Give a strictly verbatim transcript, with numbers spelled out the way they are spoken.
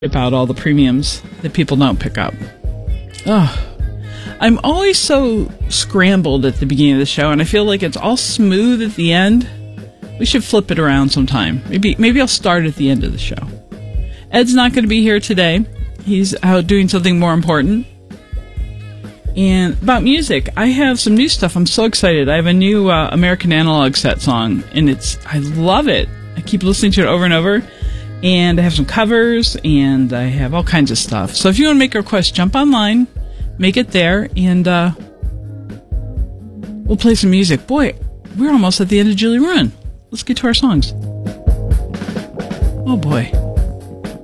about all the premiums that people don't pick up. Oh, I'm always so scrambled at the beginning of the show, and I feel like it's all smooth at the end. We should flip it around sometime. Maybe maybe I'll start at the end of the show. Ed's not going to be here today. He's out doing something more important. And about music, I have some new stuff. I'm so excited. I have a new uh, American Analog Set song, and it's I love it. I keep listening to it over and over. And I have some covers, and I have all kinds of stuff. So if you want to make a request, jump online, make it there, and uh, we'll play some music. Boy, we're almost at the end of Julie Ruin. Let's get to our songs. Oh boy.